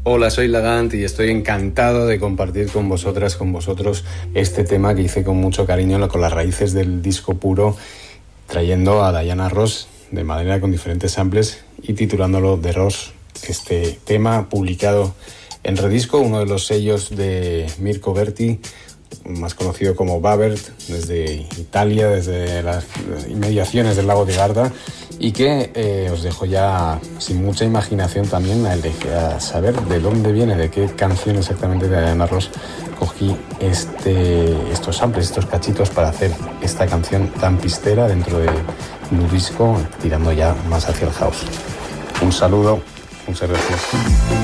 Hola, soy Lagant y estoy encantado de compartir con vosotros este tema que hice con mucho cariño, con las raíces del disco puro, trayendo a Diana Ross de Madera con diferentes samples y titulándolo The Ross. Este tema publicado en Redisco, uno de los sellos de Mirko Berti, más conocido como Babert, desde Italia, desde las inmediaciones del lago de Garda, y que os dejo ya sin mucha imaginación también a saber de dónde viene, de qué canción exactamente de Diana Ross cogí estos samples, estos cachitos para hacer esta canción tan pistera dentro de un disco tirando ya más hacia el house. Un saludo, muchas gracias.